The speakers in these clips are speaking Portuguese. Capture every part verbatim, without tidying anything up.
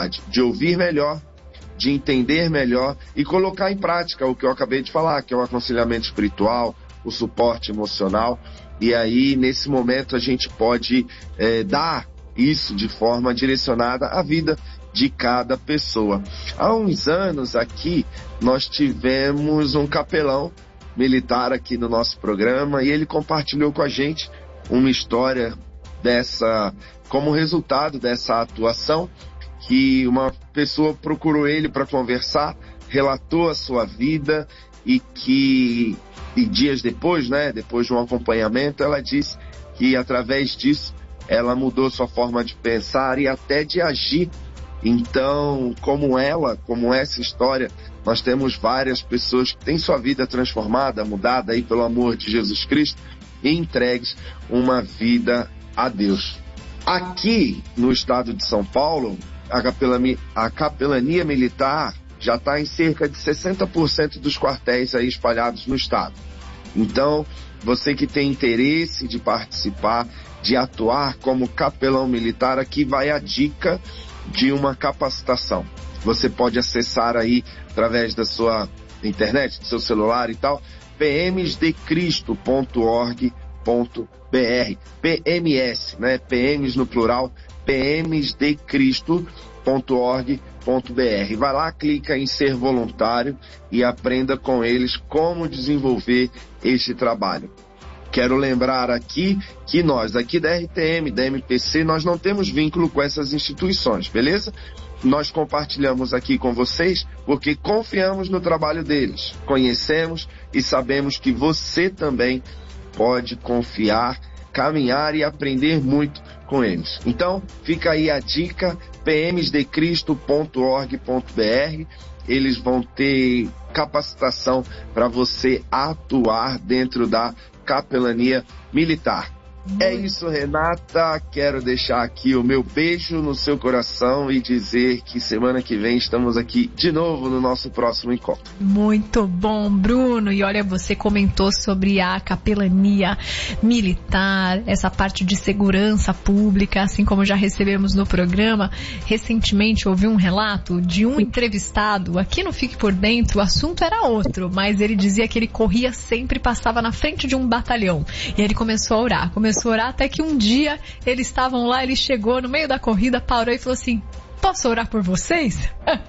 capacidade de ouvir melhor, de entender melhor e colocar em prática o que eu acabei de falar, que é o aconselhamento espiritual, o suporte emocional. E aí, nesse momento, a gente pode é, dar isso de forma direcionada à vida de cada pessoa. Há uns anos aqui, nós tivemos um capelão militar aqui no nosso programa e ele compartilhou com a gente uma história dessa, como resultado dessa atuação, que uma pessoa procurou ele para conversar, relatou a sua vida e que e dias depois, né, depois de um acompanhamento, ela disse que através disso ela mudou sua forma de pensar e até de agir. Então, como ela, como essa história, nós temos várias pessoas que têm sua vida transformada, mudada aí pelo amor de Jesus Cristo e entregues uma vida a Deus. Aqui no estado de São Paulo, a capelania, a capelania militar já está em cerca de sessenta por cento dos quartéis aí espalhados no estado. Então, você que tem interesse de participar, de atuar como capelão militar, aqui vai a dica de uma capacitação. Você pode acessar aí através da sua internet, do seu celular e tal, p m s de cristo ponto org ponto b r, P M S, né? P Ms no plural, p m s de cristo ponto org ponto b r. Vai lá, clica em ser voluntário e aprenda com eles como desenvolver este trabalho. Quero lembrar aqui que nós, aqui da R T M, da M P C, nós não temos vínculo com essas instituições, beleza? Nós compartilhamos aqui com vocês porque confiamos no trabalho deles, conhecemos e sabemos que você também pode confiar, caminhar e aprender muito com eles. Então, fica aí a dica, p m s de cristo ponto org ponto b r. Eles vão ter capacitação para você atuar dentro da capelania militar. É isso, Renata. Quero deixar aqui o meu beijo no seu coração e dizer que semana que vem estamos aqui de novo no nosso próximo encontro. Muito bom, Bruno. E olha, você comentou sobre a capelania militar, essa parte de segurança pública, assim como já recebemos no programa. Recentemente ouvi um relato de um entrevistado, aqui no Fique Por Dentro, o assunto era outro, mas ele dizia que ele corria sempre, passava na frente de um batalhão. E ele começou a orar, começou Começou a orar, até que um dia eles estavam lá, ele chegou no meio da corrida, parou e falou assim: posso orar por vocês?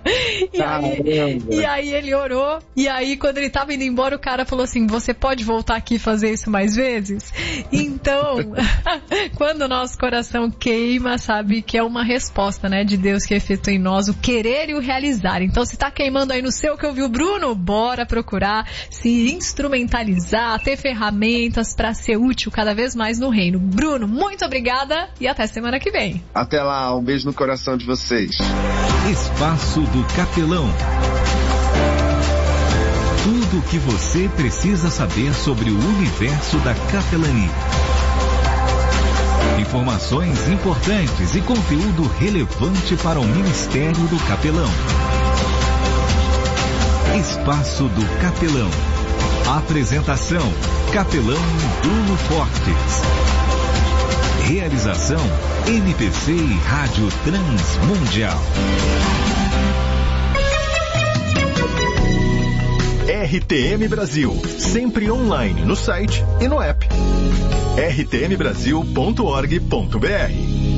e, aí, e aí ele orou, e aí quando ele estava indo embora, o cara falou assim: você pode voltar aqui e fazer isso mais vezes? Então, quando o nosso coração queima, sabe que é uma resposta, né, de Deus que efetua em nós o querer e o realizar. Então, se está queimando aí no seu que ouviu o Bruno, bora procurar se instrumentalizar, ter ferramentas para ser útil cada vez mais no reino. Bruno, muito obrigada e até semana que vem. Até lá, um beijo no coração de vocês. Espaço do Capelão. Tudo o que você precisa saber sobre o universo da capelania. Informações importantes e conteúdo relevante para o Ministério do Capelão. Espaço do Capelão. Apresentação: Capelão Bruno Fortes. Realização: M P C e Rádio Transmundial. R T M Brasil, sempre online no site e no app. r t m brasil ponto org ponto b r